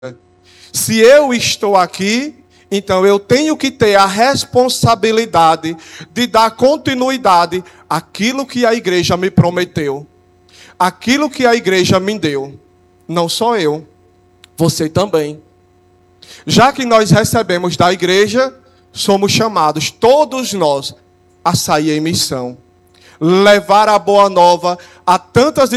Se eu estou aqui, então eu tenho que ter a responsabilidade de dar continuidade àquilo que a igreja me prometeu, àquilo que a igreja me deu. Não só eu, você também. Já que nós recebemos da igreja, somos chamados, todos nós, a sair em missão. Levar a boa nova a tantas